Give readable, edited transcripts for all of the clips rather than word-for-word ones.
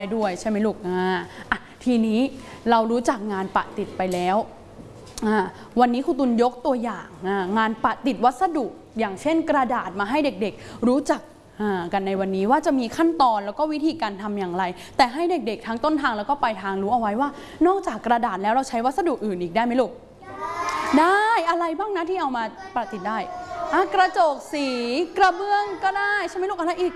ด้วยใช่ไหมลูกทีนี้เรารู้จักงานประดิษฐ์ไปแล้ววันนี้ครูตุลยกตัวอย่างงานประดิษฐ์วัสดุอย่างเช่นกระดาษมาให้เด็กๆรู้จักกันในวันนี้ว่าจะมีขั้นตอนแล้วก็วิธีการทำอย่างไรแต่ให้เด็กๆทั้งต้นทางแล้วก็ปลายทางรู้เอาไว้ว่านอกจากกระดาษแล้วเราใช้วัสดุอื่นอีกได้ไหมลูกได้อะไรบ้างนะที่เอามาประดิษฐ์ได้กระจกสีกระเบื้องก็ได้ใช่ไหมลูกอะไรอีก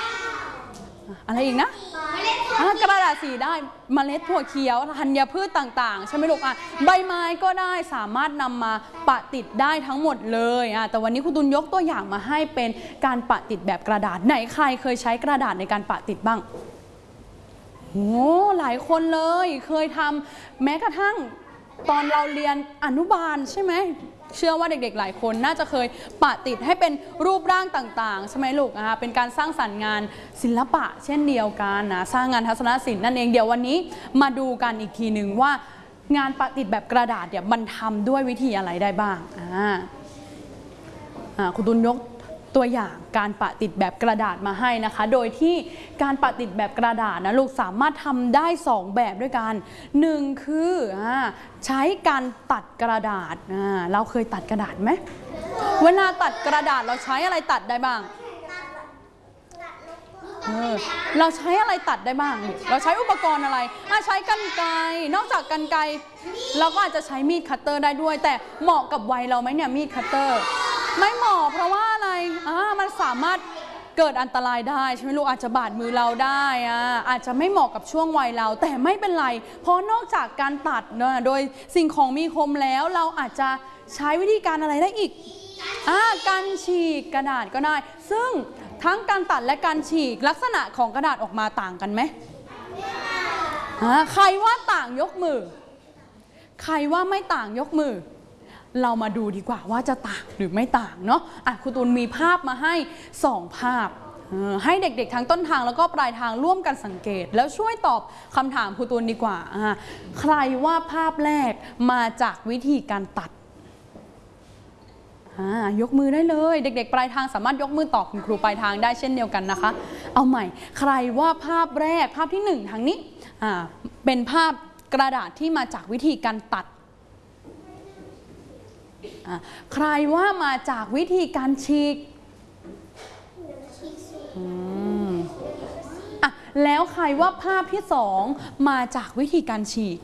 นะกระดาษสีได้เมล็ดถั่วเขียวธัญพืชต่างๆใช่ไหมลูกใบไม้ก็ได้สามารถนำมาประดิษฐ์ได้ทั้งหมดเลยแต่วันนี้ครูตุลยกตัวอย่างมาให้เป็นการประดิษฐ์แบบกระดาษไหนใครเคยใช้กระดาษในการประดิษฐ์บ้างโอ้หลายคนเลยเคยทำแม้กระทั่งตอนเราเรียนอนุบาลใช่ไหมเชื่อว่าเด็กๆหลายคนน่าจะเคยประดิษฐ์ให้เป็นรูปร่างต่างๆใช่ไหมลูกเป็นการสร้างสรรค์งานศิลปะเช่นเดียวกันสร้างงานทัศนศิลป์นั่นเองเดี๋ยววันนี้มาดูกันอีกทีหนึ่งว่างานประดิษฐ์แบบกระดาษเนี่ยมันทำด้วยวิธีอะไรได้บ้างครูตุลยกตัวอย่างการประดิษฐ์แบบกระดาษมาให้นะคะโดยที่การประดิษฐ์แบบกระดาษนะลูกสามารถทำได้2แบบด้วยกัน1คือใช้การตัดกระดาษเราเคยตัดกระดาษไหมเวลาตัดกระดาษเราใช้อะไรตัดได้บ้างเราใช้อะไรตัดได้บ้างเราใช้อุปกรณ์อะไรใช้กรรไกรนอกจากกรรไกรเราก็อาจจะใช้มีดคัตเตอร์ได้ด้วยแต่เหมาะกับวัยเราไหมเนี่ยมีดคัตเตอร์ไม่เหมาะเพราะว่าอะไรมันสามารถเกิดอันตรายได้ใช่ไหมลูกอาจจะบาดมือเราได้อาจจะไม่เหมาะกับช่วงวัยเราแต่ไม่เป็นไรเพราะนอกจากการตัดโดยสิ่งของมีคมแล้วเราอาจจะใช้วิธีการอะไรได้อีกการฉีกกระดาษก็ได้ซึ่งทั้งการตัดและการฉีกลักษณะของกระดาษออกมาต่างกันไหมใครว่าต่างยกมือใครว่าไม่ต่างยกมือเรามาดูดีกว่าว่าจะต่างหรือไม่ต่างเนาะครูตูนมีภาพมาให้2ภาพให้เด็กๆทั้งต้นทางแล้วก็ปลายทางร่วมกันสังเกตแล้วช่วยตอบคำถามครูตูนดีกว่าใครว่าภาพแรกมาจากวิธีการตัดยกมือได้เลยเด็กๆปลายทางสามารถยกมือตอบคุณครูปลายทางได้เช่นเดียวกันนะคะเอาใหม่ใครว่าภาพแรกภาพที่1ทางนี้เป็นภาพกระดาษที่มาจากวิธีการตัดใครว่ามาจากวิธีการฉีกแล้วใครว่าภาพที่2มาจากวิธีการฉีก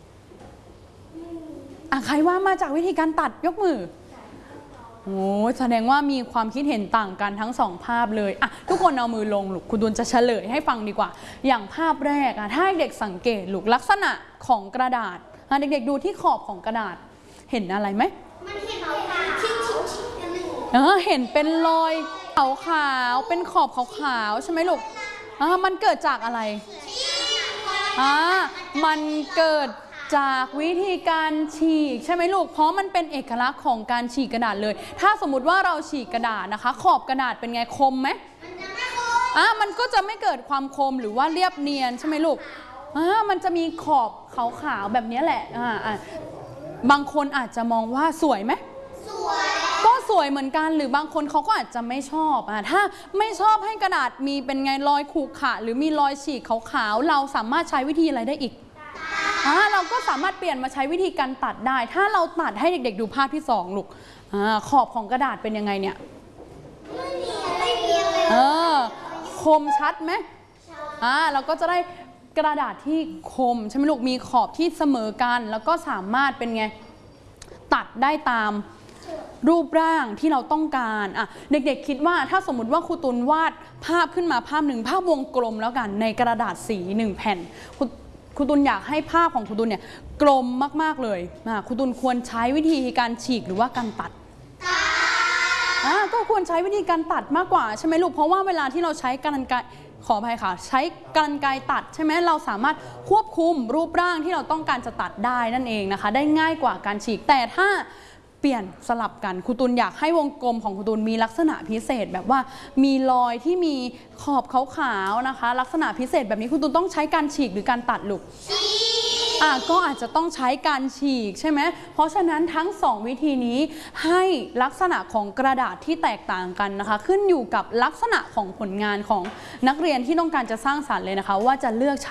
ใครว่ามาจากวิธีการตัดยกมือโอ้แสดงว่ามีความคิดเห็นต่างกันทั้ง2ภาพเลยทุกคนเอามือลงลูกคุณตุลจะเฉลยให้ฟังดีกว่าอย่างภาพแรกถ้าเด็กสังเกตลูกลักษณะของกระดาษเด็กๆดูที่ขอบของกระดาษเห็นอะไรไหมมันเห็นเห็นเป็นรอยขาวๆเป็นขอบขาวๆใช่ไหมลูกมันเกิดจากอะไรมันเกิดจากวิธีการฉีกใช่ไหมลูกเพราะมันเป็นเอกลักษณ์ของการฉีกกระดาษเลยถ้าสมมุติว่าเราฉีกกระดาษนะคะขอบกระดาษเป็นไงคมไหมมันก็จะไม่เกิดความคมหรือว่าเรียบเนียนใช่ไหมลูกมันจะมีขอบขาวๆแบบนี้แหละบางคนอาจจะมองว่าสวยไหมสวยก็สวยเหมือนกันหรือบางคนเขาก็อาจจะไม่ชอบถ้าไม่ชอบให้กระดาษมีเป็นไงรอยขรุขระหรือมีรอยฉีกขาวๆเราสามารถใช้วิธีอะไรได้อีกเราก็สามารถเปลี่ยนมาใช้วิธีการตัดได้ถ้าเราตัดให้เด็กๆดูภาพที่2ลูกขอบของกระดาษเป็นยังไงเนี่ยคมชัดไหมเราก็จะได้กระดาษที่คมใช่ไหมลูกมีขอบที่เสมอกันแล้วก็สามารถเป็นไงตัดได้ตามรูปร่างที่เราต้องการเด็กๆคิดว่าถ้าสมมติว่าครูตุลวาดภาพขึ้นมาภาพหนึ่งภาพวงกลมแล้วกันในกระดาษสี1แผ่นครูตุลอยากให้ภาพของครูตุลเนี่ยกลมมากๆเลยครูตุลควรใช้วิธีการฉีกหรือว่าการตัดก็ควรใช้วิธีการตัดมากกว่าใช่ไหมลูกเพราะว่าเวลาที่เราใช้กรรไกรขออภัยค่ะใช้กรรไกรตัดใช่ไหมเราสามารถควบคุมรูปร่างที่เราต้องการจะตัดได้นั่นเองนะคะได้ง่ายกว่าการฉีกแต่ถ้าเปลี่ยนสลับกันครูตุลอยากให้วงกลมของครูตุลมีลักษณะพิเศษแบบว่ามีรอยที่มีขอบขาวๆนะคะลักษณะพิเศษแบบนี้ครูตุลต้องใช้การฉีกหรือการตัดลูกก็อาจจะต้องใช้การฉีกใช่ไหมเพราะฉะนั้นทั้ง2วิธีนี้ให้ลักษณะของกระดาษที่แตกต่างกันนะคะขึ้นอยู่กับลักษณะของผลงานของนักเรียนที่ต้องการจะสร้างสรรค์เลยนะคะว่าจะเลือกใช้